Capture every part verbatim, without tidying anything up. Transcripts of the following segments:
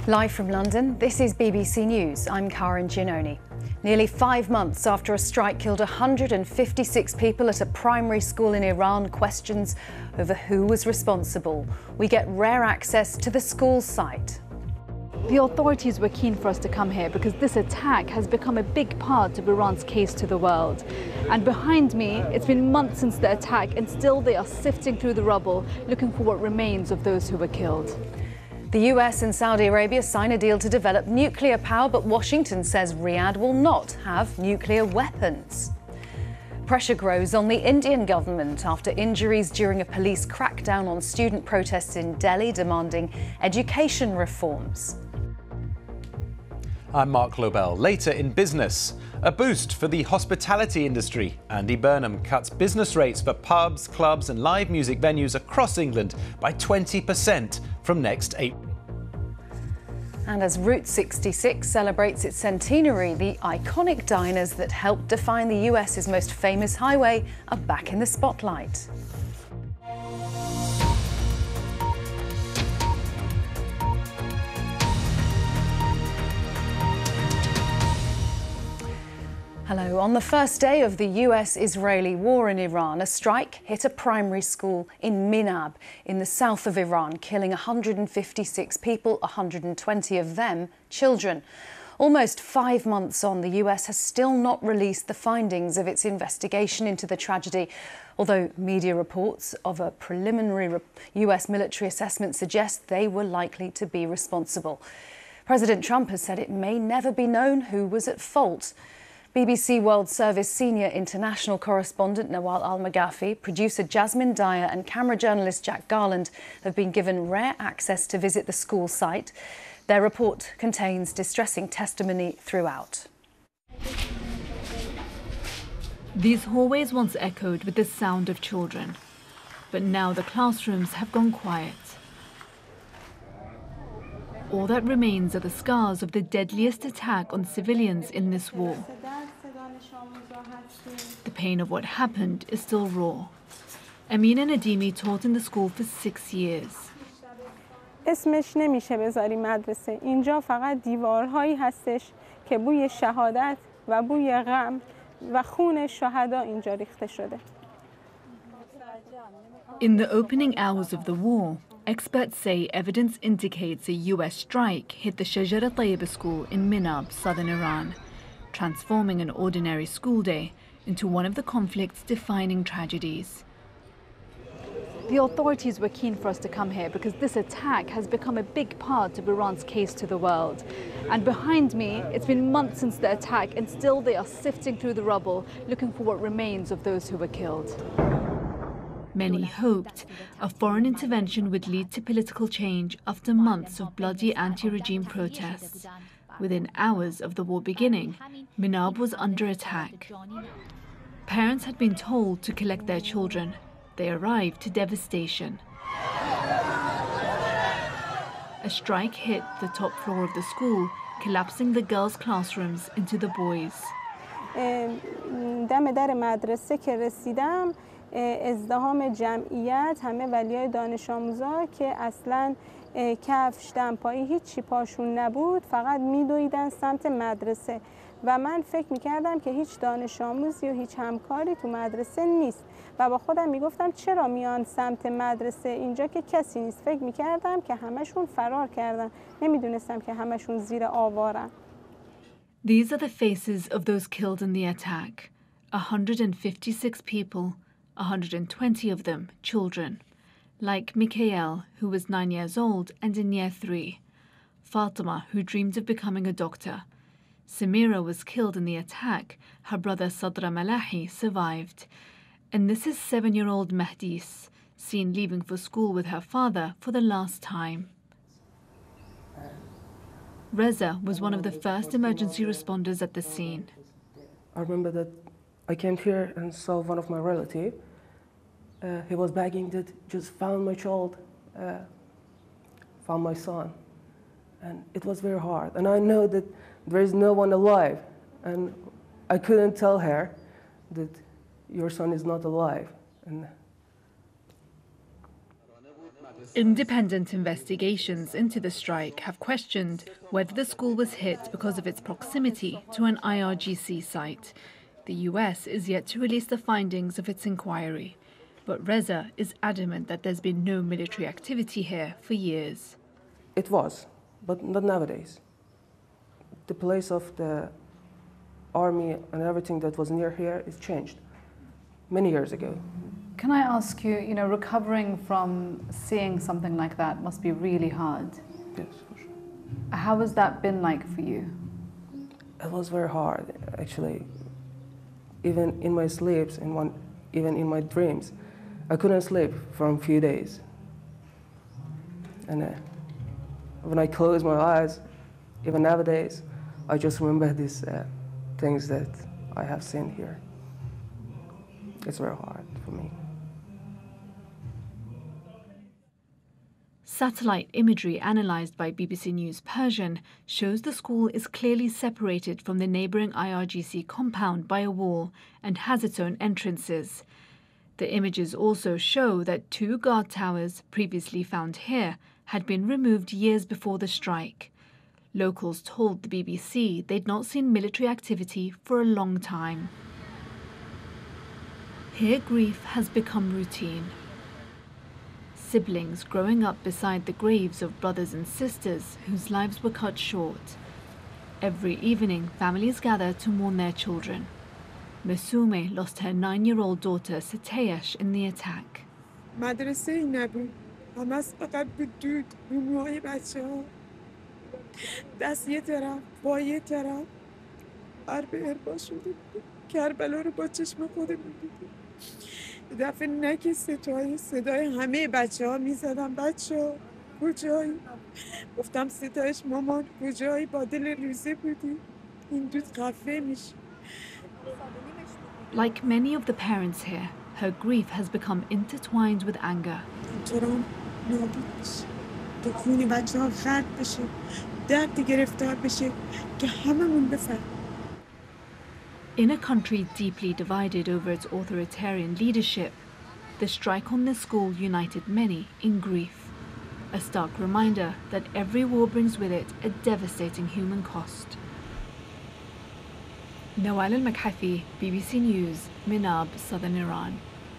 Live from London, this is B B C News. I'm Karen Giannoni. Nearly five months after a strike killed one hundred fifty-six people at a primary school in Iran, questions over who was responsible. We get rare access to the school site. The authorities were keen for us to come here because this attack has become a big part of Iran's case to the world. And behind me, it's been months since the attack, and still they are sifting through the rubble, looking for what remains of those who were killed. The U S and Saudi Arabia sign a deal to develop nuclear power, but Washington says Riyadh will not have nuclear weapons. Pressure grows on the Indian government after injuries during a police crackdown on student protests in Delhi demanding education reforms. I'm Mark Lobel. Later in business, a boost for the hospitality industry. Andy Burnham cuts business rates for pubs, clubs and live music venues across England by twenty percent from next April. And as Route sixty-six celebrates its centenary, the iconic diners that helped define the U S's most famous highway are back in the spotlight. Hello. On the first day of the U S-Israeli war in Iran, a strike hit a primary school in Minab in the south of Iran, killing one hundred fifty-six people, one hundred twenty of them children. Almost five months on, the U S has still not released the findings of its investigation into the tragedy, although media reports of a preliminary U S military assessment suggest they were likely to be responsible. President Trump has said it may never be known who was at fault. B B C World Service senior international correspondent Nawal Al-Maghafi, producer Jasmine Dyer and camera journalist Jack Garland have been given rare access to visit the school site. Their report contains distressing testimony throughout. These hallways once echoed with the sound of children, but now the classrooms have gone quiet. All that remains are the scars of the deadliest attack on civilians in this war. The pain of what happened is still raw. Amina Nadimi taught in the school for six years. اسمش نمیشه بذاری مدرسه. اینجا فقط دیوارهایی هستش که بوی شهادت و بوی غم و خون شهدا اینجا ریخته شده. In the opening hours of the war, experts say evidence indicates a U S strike hit the Shajara Tayyiba school in Minab, southern Iran, transforming an ordinary school day into one of the conflict's defining tragedies. The authorities were keen for us to come here because this attack has become a big part of Iran's case to the world. And behind me, it's been months since the attack, and still they are sifting through the rubble, looking for what remains of those who were killed. Many hoped a foreign intervention would lead to political change after months of bloody anti-regime protests. Within hours of the war beginning, Minab was under attack. Parents had been told to collect their children. They arrived to devastation. A strike hit the top floor of the school, collapsing the girls' classrooms into the boys'. دم در مدرسه که رسیدم ازدحام جمعیت، همه ولیای دانش آموزا که اصلاً کفش دمپایی هیچی پاشون نبود، فقط میدویدن سمت مدرسه و من فکر میکردم که هیچ دانش آموزی و هیچ همکاری تو مدرسه نیست و با خودم میگفتم چرا میان سمت مدرسه، اینجا که کسی نیست. فکر میکردم که همشون فرار کردن، نمیدونستم که همشون زیر آوارن. These are the faces of those killed in the attack. one hundred fifty-six people, one hundred twenty of them children. Like Mikhail, who was nine years old and in year three. Fatima, who dreamed of becoming a doctor. Samira was killed in the attack. Her brother Sadra Malahi survived. And this is seven-year-old Mahdis, seen leaving for school with her father for the last time. Reza was one of the first emergency responders at the scene. I remember that I came here and saw one of my relatives. Uh, he was begging that just found my child, uh, found my son. And it was very hard. And I know that there is no one alive. And I couldn't tell her that your son is not alive. And Independent investigations into the strike have questioned whether the school was hit because of its proximity to an I R G C site. The U S is yet to release the findings of its inquiry, but Reza is adamant that there's been no military activity here for years. It was, but not nowadays. The place of the army and everything that was near here is changed many years ago. Can I ask you, you know, recovering from seeing something like that must be really hard. Yes, for sure. How has that been like for you? It was very hard, actually. Even in my sleeps, in one, even in my dreams, I couldn't sleep for a few days. And uh, when I close my eyes, even nowadays, I just remember these uh, things that I have seen here. It's very hard for me. Satellite imagery analysed by B B C News Persian shows the school is clearly separated from the neighbouring I R G C compound by a wall and has its own entrances. The images also show that two guard towers previously found here had been removed years before the strike. Locals told the B B C they'd not seen military activity for a long time. Here grief has become routine. Siblings growing up beside the graves of brothers and sisters whose lives were cut short. Every evening, families gather to mourn their children. Mesume lost her nine-year-old daughter Satayesh in the attack. مدرسه نبود. همش فقط بود دود رو موهای بچه‌ها. دست یه طرف، با یه طرف. حرب اربا شده بود. کربلا رو با چشم خودمون دیدیم. دفعه نک ستای صدای همه بچه‌ها می‌زدن بچه‌ها کجایی؟ گفتم ستایش مامان کجایی با دل ریزه بودی؟ این دود خفه میشه. Like many of the parents here, her grief has become intertwined with anger. ترام نابود بشه. تو خون بچه‌ها خرد بشه. درد گرفتار بشه که هممون بفهمیم. In a country deeply divided over its authoritarian leadership, the strike on this school united many in grief. A stark reminder that every war brings with it a devastating human cost. Nawal al-Makhafi, B B C News, Minab, southern Iran.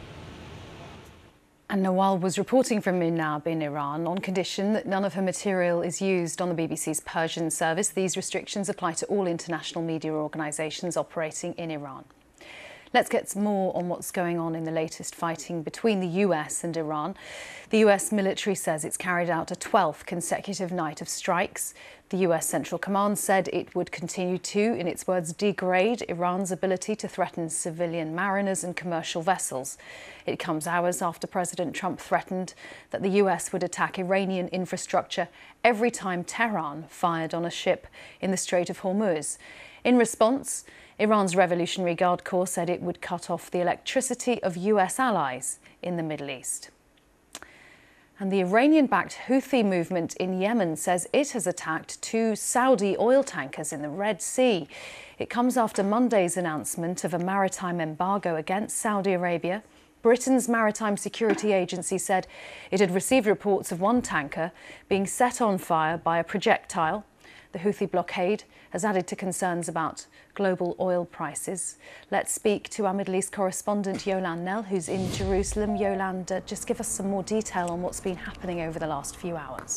And Nawal was reporting from Minab in Iran on condition that none of her material is used on the B B C's Persian service. These restrictions apply to all international media organisations operating in Iran. Let's get more on what's going on in the latest fighting between the U S and Iran. The U S military says it's carried out a twelfth consecutive night of strikes. The U S Central Command said it would continue to, in its words, degrade Iran's ability to threaten civilian mariners and commercial vessels. It comes hours after President Trump threatened that the U S would attack Iranian infrastructure every time Tehran fired on a ship in the Strait of Hormuz. In response, Iran's Revolutionary Guard Corps said it would cut off the electricity of U S allies in the Middle East. And the Iranian-backed Houthi movement in Yemen says it has attacked two Saudi oil tankers in the Red Sea. It comes after Monday's announcement of a maritime embargo against Saudi Arabia. Britain's Maritime Security Agency said it had received reports of one tanker being set on fire by a projectile. The Houthi blockade has added to concerns about global oil prices. Let's speak to our Middle East correspondent Yolande Knell, who's in Jerusalem. Yolande, uh, just give us some more detail on what's been happening over the last few hours.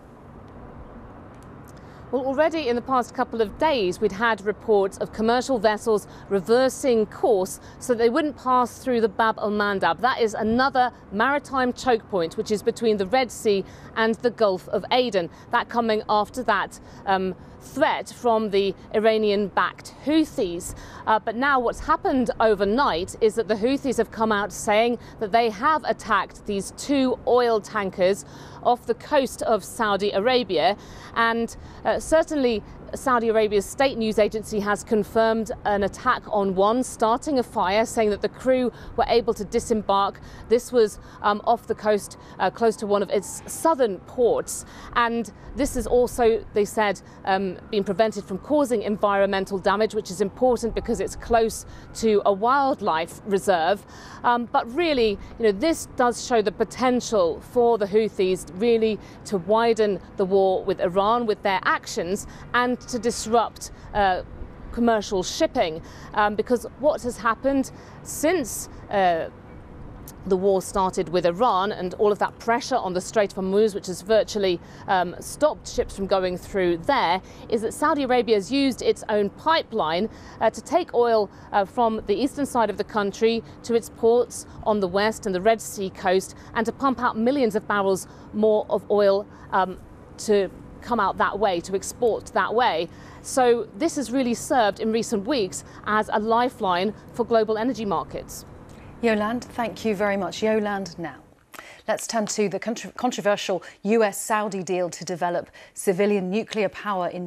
Well, already in the past couple of days, we'd had reports of commercial vessels reversing course so they wouldn't pass through the Bab al-Mandab. That is another maritime choke point, which is between the Red Sea and the Gulf of Aden. That coming after that um, threat from the Iranian-backed Houthis. Uh, but now what's happened overnight is that the Houthis have come out saying that they have attacked these two oil tankers off the coast of Saudi Arabia. And uh, certainly Saudi Arabia's state news agency has confirmed an attack on one, starting a fire, saying that the crew were able to disembark. This was um, off the coast, uh, close to one of its southern ports. And this has also, they said, um, been prevented from causing environmental damage, which is important because it's close to a wildlife reserve. Um, but really, you know, this does show the potential for the Houthis really to widen the war with Iran with their actions and to disrupt uh, commercial shipping, um, because what has happened since uh, the war started with Iran and all of that pressure on the Strait of Hormuz, which has virtually um, stopped ships from going through there, is that Saudi Arabia has used its own pipeline uh, to take oil uh, from the eastern side of the country to its ports on the west and the Red Sea coast, and to pump out millions of barrels more of oil um, to come out that way, to export that way. So this has really served in recent weeks as a lifeline for global energy markets. Yolande, thank you very much. Yolande now. Let's turn to the controversial U S Saudi deal to develop civilian nuclear power in